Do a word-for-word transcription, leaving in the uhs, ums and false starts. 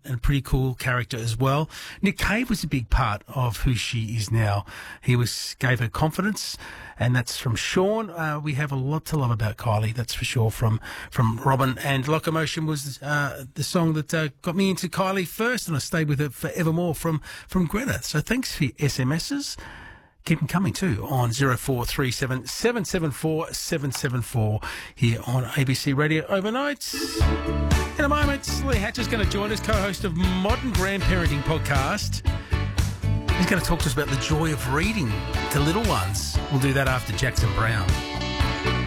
and a pretty cool character as well. Nick Cave was a big part of who she is now. He was gave her confidence, and that's from Sean. Uh, we have a lot to love about Kylie, that's for sure, from from Robin. And Locomotion was uh, the song that uh, got me into Kylie first, and I stayed with it forevermore from, from Greta. So thanks for your S M Ses. Keep them coming too on zero four three seven, seven seven four, seven seven four here on A B C Radio Overnight. In a moment, Lee Hatch is going to join us, co-host of Modern Grandparenting Podcast. He's going to talk to us about the joy of reading to little ones. We'll do that after Jackson Brown.